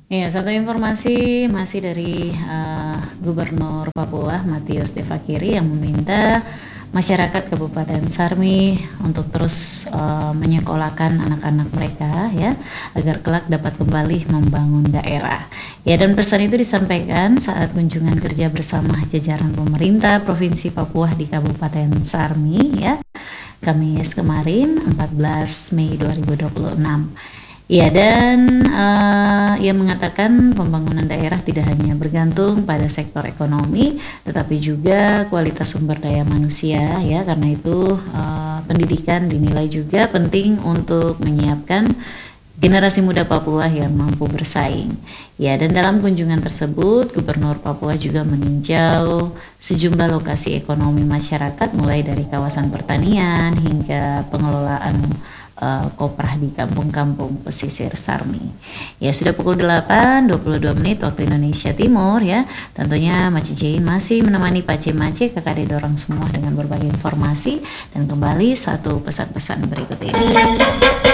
Iya, satu informasi masih dari Gubernur Papua Matius De Fakiri yang meminta masyarakat Kabupaten Sarmi untuk terus menyekolahkan anak-anak mereka ya agar kelak dapat kembali membangun daerah. Ya, dan pesan itu disampaikan saat kunjungan kerja bersama jajaran pemerintah Provinsi Papua di Kabupaten Sarmi ya Kamis kemarin 14 Mei 2026. Ya, dan ia mengatakan pembangunan daerah tidak hanya bergantung pada sektor ekonomi, tetapi juga kualitas sumber daya manusia ya. Karena itu pendidikan dinilai juga penting untuk menyiapkan generasi muda Papua yang mampu bersaing. Ya, dan dalam kunjungan tersebut, Gubernur Papua juga meninjau sejumlah lokasi ekonomi masyarakat mulai dari kawasan pertanian hingga pengelolaan koprah di kampung-kampung pesisir Sarmi. Ya, sudah pukul 8.22 menit waktu Indonesia Timur ya. Tentunya Maci Jain masih menemani Pace Mace kakak adik dorong semua dengan berbagai informasi dan kembali satu pesan-pesan berikut ini.